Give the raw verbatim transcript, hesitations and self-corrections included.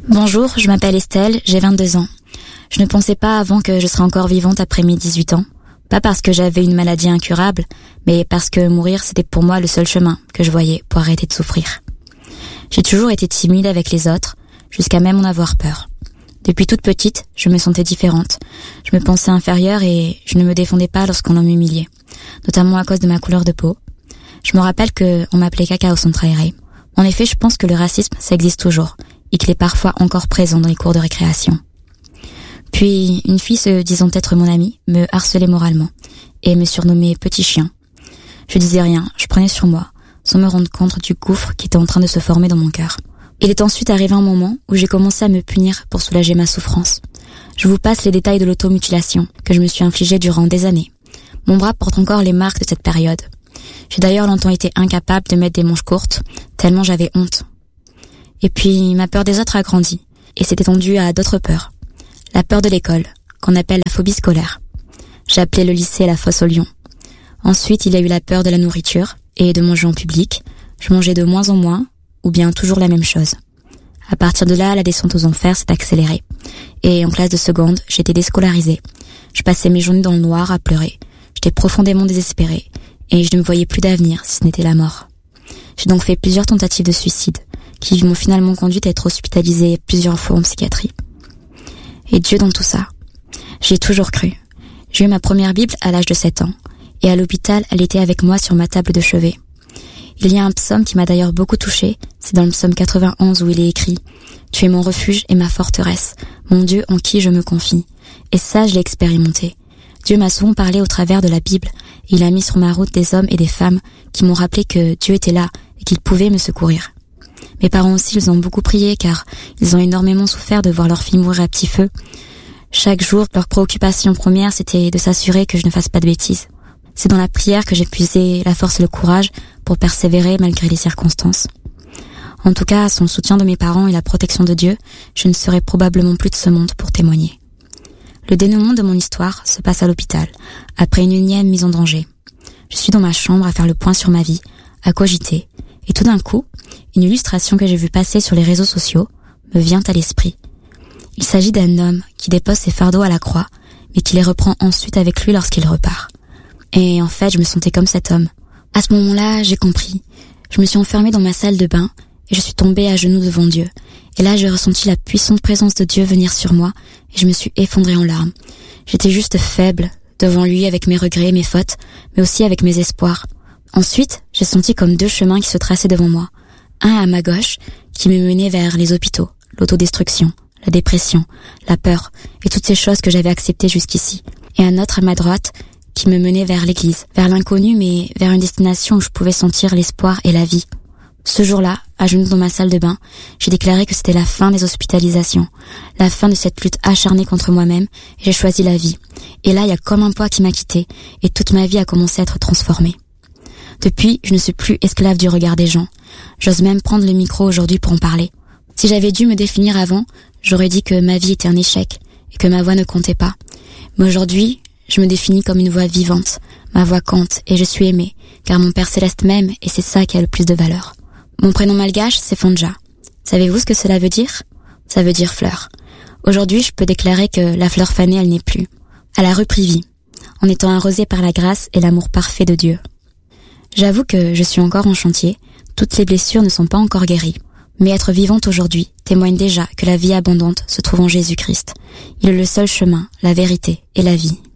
Bonjour, je m'appelle Estelle, j'ai vingt-deux ans. Je ne pensais pas avant que je serais encore vivante après mes dix-huit ans. Pas parce que j'avais une maladie incurable, mais parce que mourir c'était pour moi le seul chemin que je voyais pour arrêter de souffrir. J'ai toujours été timide avec les autres, jusqu'à même en avoir peur. Depuis toute petite, je me sentais différente. Je me pensais inférieure et je ne me défendais pas lorsqu'on m'humiliait, notamment à cause de ma couleur de peau. Je me rappelle qu'on m'appelait caca au centre aéré. En effet, je pense que le racisme, ça existe toujours, et qu'il est parfois encore présent dans les cours de récréation. Puis, une fille se disant être mon amie me harcelait moralement et me surnommait petit chien. Je disais rien, je prenais sur moi, sans me rendre compte du gouffre qui était en train de se former dans mon cœur. Il est ensuite arrivé un moment où j'ai commencé à me punir pour soulager ma souffrance. Je vous passe les détails de l'automutilation que je me suis infligée durant des années. Mon bras porte encore les marques de cette période. J'ai d'ailleurs longtemps été incapable de mettre des manches courtes, tellement j'avais honte. Et puis, ma peur des autres a grandi, et s'est étendue à d'autres peurs. La peur de l'école, qu'on appelle la phobie scolaire. J'ai appelé le lycée la fosse au lion. Ensuite, il y a eu la peur de la nourriture et de manger en public. Je mangeais de moins en moins, ou bien toujours la même chose. À partir de là, la descente aux enfers s'est accélérée. Et en classe de seconde, j'étais déscolarisée. Je passais mes journées dans le noir à pleurer. J'étais profondément désespérée, et je ne me voyais plus d'avenir si ce n'était la mort. J'ai donc fait plusieurs tentatives de suicide, qui m'ont finalement conduite à être hospitalisée plusieurs fois en psychiatrie. Et Dieu dans tout ça. J'y ai toujours cru. J'ai eu ma première Bible à l'âge de sept ans, et à l'hôpital, elle était avec moi sur ma table de chevet. Il y a un psaume qui m'a d'ailleurs beaucoup touchée, c'est dans le psaume quatre-vingt-onze où il est écrit « Tu es mon refuge et ma forteresse, mon Dieu en qui je me confie ». Et ça, je l'ai expérimenté. Dieu m'a souvent parlé au travers de la Bible, et il a mis sur ma route des hommes et des femmes qui m'ont rappelé que Dieu était là et qu'il pouvait me secourir. Mes parents aussi, ils ont beaucoup prié car ils ont énormément souffert de voir leur fille mourir à petit feu. Chaque jour, leur préoccupation première, c'était de s'assurer que je ne fasse pas de bêtises. C'est dans la prière que j'ai puisé la force et le courage pour persévérer malgré les circonstances. En tout cas, sans le soutien de mes parents et la protection de Dieu, je ne serais probablement plus de ce monde pour témoigner. Le dénouement de mon histoire se passe à l'hôpital, après une énième mise en danger. Je suis dans ma chambre à faire le point sur ma vie, à cogiter, et tout d'un coup, une illustration que j'ai vue passer sur les réseaux sociaux me vient à l'esprit. Il s'agit d'un homme qui dépose ses fardeaux à la croix, mais qui les reprend ensuite avec lui lorsqu'il repart. Et en fait, je me sentais comme cet homme. À ce moment-là, j'ai compris. Je me suis enfermée dans ma salle de bain et je suis tombée à genoux devant Dieu. Et là, j'ai ressenti la puissante présence de Dieu venir sur moi et je me suis effondrée en larmes. J'étais juste faible devant lui avec mes regrets, mes fautes, mais aussi avec mes espoirs. Ensuite, j'ai senti comme deux chemins qui se traçaient devant moi. Un à ma gauche, qui me menait vers les hôpitaux, l'autodestruction, la dépression, la peur et toutes ces choses que j'avais acceptées jusqu'ici. Et un autre à ma droite, qui me menait vers l'église, vers l'inconnu, mais vers une destination où je pouvais sentir l'espoir et la vie. Ce jour-là, à genoux dans ma salle de bain, j'ai déclaré que c'était la fin des hospitalisations, la fin de cette lutte acharnée contre moi-même, et j'ai choisi la vie. Et là, il y a comme un poids qui m'a quittée, et toute ma vie a commencé à être transformée. Depuis, je ne suis plus esclave du regard des gens. J'ose même prendre le micro aujourd'hui pour en parler. Si j'avais dû me définir avant, j'aurais dit que ma vie était un échec, et que ma voix ne comptait pas. Mais aujourd'hui, je me définis comme une voix vivante. Ma voix compte et je suis aimée, car mon Père Céleste m'aime et c'est ça qui a le plus de valeur. Mon prénom malgache, c'est Fonja. Savez-vous ce que cela veut dire? Ça veut dire fleur. Aujourd'hui, je peux déclarer que la fleur fanée, elle n'est plus. Elle a repris vie, en étant arrosée par la grâce et l'amour parfait de Dieu. J'avoue que je suis encore en chantier, toutes les blessures ne sont pas encore guéries. Mais être vivante aujourd'hui témoigne déjà que la vie abondante se trouve en Jésus-Christ. Il est le seul chemin, la vérité et la vie.